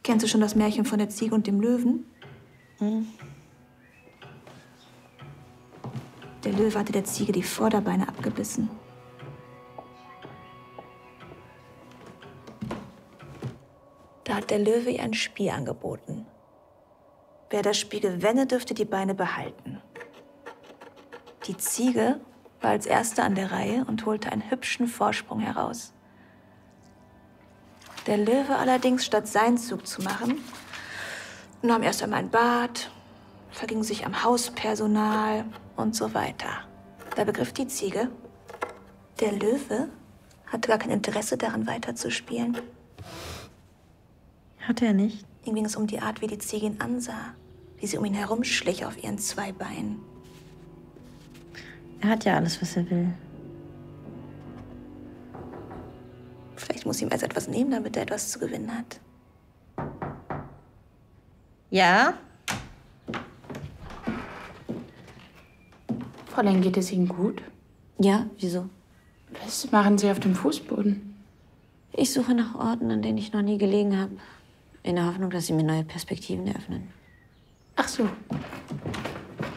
Kennst du schon das Märchen von der Ziege und dem Löwen? Der Löwe hatte der Ziege die Vorderbeine abgebissen. Da hat der Löwe ihr ein Spiel angeboten. Wer das Spiel gewänne, dürfte die Beine behalten. Die Ziege war als Erste an der Reihe und holte einen hübschen Vorsprung heraus. Der Löwe allerdings, statt seinen Zug zu machen, nahm erst einmal ein Bad, verging sich am Hauspersonal und so weiter. Da begriff die Ziege, der Löwe hatte gar kein Interesse daran, weiterzuspielen. Hatte er nicht? Ihm ging es um die Art, wie die Ziege ihn ansah, wie sie um ihn herumschlich auf ihren 2 Beinen. Er hat ja alles, was er will. Vielleicht muss ihm also etwas nehmen, damit er etwas zu gewinnen hat. Ja? Fräulein, geht es Ihnen gut? Ja, wieso? Was machen Sie auf dem Fußboden? Ich suche nach Orten, an denen ich noch nie gelegen habe. In der Hoffnung, dass sie mir neue Perspektiven eröffnen. Ach so.